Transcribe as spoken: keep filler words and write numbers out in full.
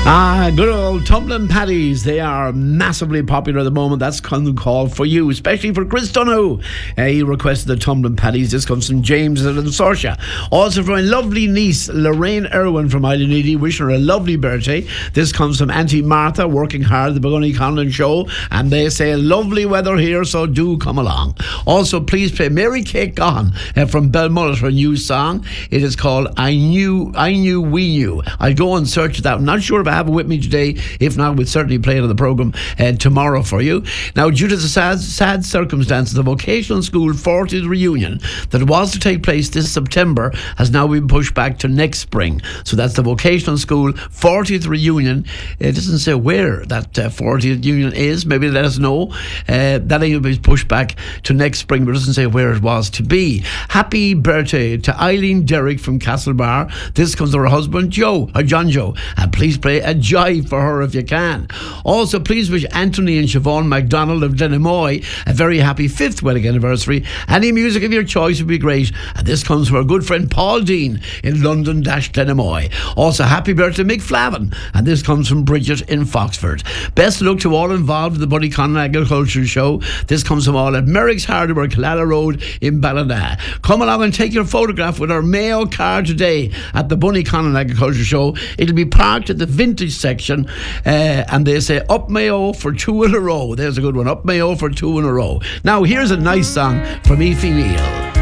Ah, good old Tumbling Paddies. They are massively popular at the moment. That's kind of call for you, especially for Chris Donoghue. Uh, he requested the Tumbling Paddies. This comes from James in Sorsha. Also from my lovely niece, Lorraine Irwin from Island Eady, wishing her a lovely birthday. This comes from Auntie Martha, working hard at the Bunny Conlon show. And they say, lovely weather here, so do come along. Also, please play Mary Kate Gahan uh, from Belmullet, her new song. It is called I Knew, I Knew, We Knew. I'll go and search that. I'm not sure if I have it with me today. If not, we'll certainly play it on the programme uh, tomorrow for you. Now, due to the sad, sad circumstances, the vocational school fortieth reunion that was to take place this September has now been pushed back to next spring. So that's the vocational school fortieth reunion. It doesn't say where that uh, fortieth reunion is. Maybe let us know. Uh, that will be pushed back to next spring, but it doesn't say where it was to be. Happy birthday to Eileen Derrick from Castlebar. This comes to her husband Joe, or John Joe, and please play a jive for her if you can. Also, please wish Anthony and Siobhan MacDonald of Glenamoy a very happy fifth wedding anniversary. Any music of your choice would be great. And this comes from our good friend Paul Dean in London Glenamoy. Also, happy birthday Mick Flavin, and this comes from Bridget in Foxford. Best of luck to all involved in the Bunny Conlon Agriculture Show. This comes from all at Merrick's Hardware, Killala Road in Ballina. Come along and take your photograph with our Mayo car today at the Bunny Conlon Agriculture Show. It'll be parked at the vintage section, uh, and they say up Mayo for two in a row. There's a good one, up Mayo for two in a row. Now here's a nice song from Aoife Neal.